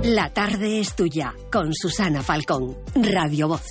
La tarde es tuya, con Susana Falcón, Radio Voz.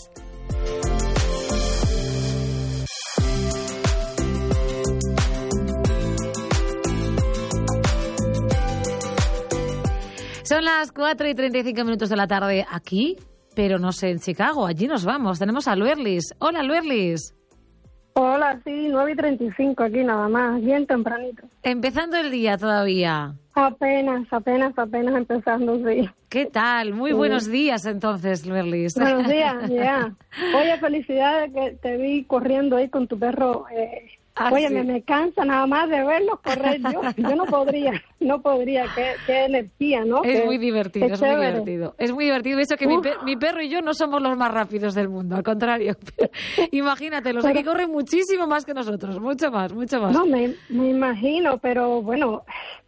Son las 4:35 de la tarde aquí, pero no sé, en Chicago. Allí nos vamos. Tenemos a Luerlis. Hola, Luerlis. Hola, sí, 9:35 aquí nada más, bien tempranito. Empezando el día todavía. Apenas empezando, sí. ¿Qué tal? Muy buenos días entonces, Luerlis. Buenos días, ya. Oye, felicidades que te vi corriendo ahí con tu perro. Oye, sí. me cansa nada más de verlos correr. Yo no podría. Qué energía, ¿no? Es muy divertido, es muy chévere. divertido. Es muy divertido eso que mi perro y yo no somos los más rápidos del mundo, al contrario. Imagínate, los aquí corren muchísimo más que nosotros, mucho más. No, me imagino, pero bueno,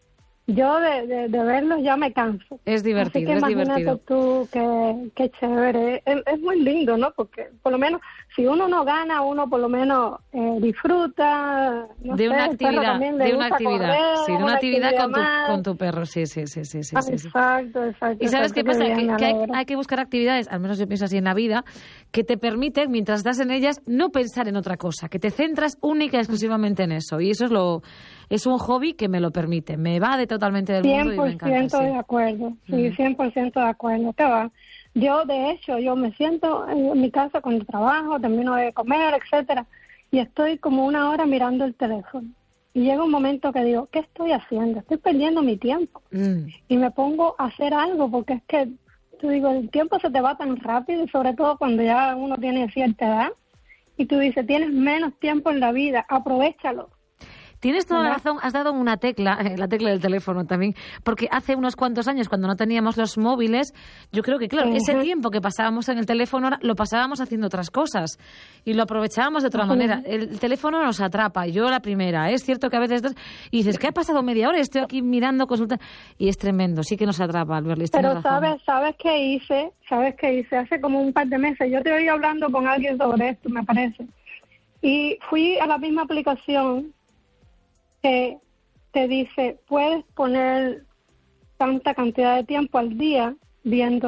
yo de verlos ya me canso. Es divertido, Así que es imagínate divertido. tú, qué chévere. Es muy lindo, ¿no? Porque por lo menos, si uno no gana, uno por lo menos disfruta, no de sé, una el perro actividad, también le de una gusta actividad, correr, sí, de una actividad más. con tu perro, sí. Exacto. Y ¿sabes qué pasa? Bien, Que hay que buscar actividades, al menos yo pienso así en la vida, que te permiten, mientras estás en ellas, no pensar en otra cosa, que te centras única y exclusivamente en eso. Y eso es un hobby que me lo permite, me evade totalmente del mundo y me encanta. 100% de acuerdo, sí, 100% de acuerdo. ¿Qué va? Yo, de hecho, me siento en mi casa con el trabajo, termino de comer, etcétera, y estoy como una hora mirando el teléfono. Y llega un momento que digo, ¿qué estoy haciendo? Estoy perdiendo mi tiempo. Y me pongo a hacer algo, porque es que, tú digo, el tiempo se te va tan rápido, y sobre todo cuando ya uno tiene cierta edad, y tú dices, tienes menos tiempo en la vida, aprovéchalo. Tienes toda la razón, has dado una tecla, la tecla del teléfono también, porque hace unos cuantos años, cuando no teníamos los móviles, yo creo que, claro, ese tiempo que pasábamos en el teléfono lo pasábamos haciendo otras cosas y lo aprovechábamos de otra manera. El teléfono nos atrapa, yo la primera. Es cierto que a veces y dices, ¿qué ha pasado media hora? Estoy aquí mirando, consultando, y es tremendo, sí que nos atrapa, Alberlis. Pero ¿sabes qué hice? Hace como un par de meses, yo te oí hablando con alguien sobre esto, me parece, y fui a la misma aplicación que te dice, puedes poner tanta cantidad de tiempo al día viendo